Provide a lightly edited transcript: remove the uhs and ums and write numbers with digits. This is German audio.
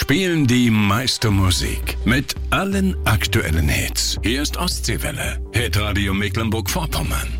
spielen die meiste Musik mit allen aktuellen Hits. Hier ist Ostseewelle, Hitradio Mecklenburg-Vorpommern.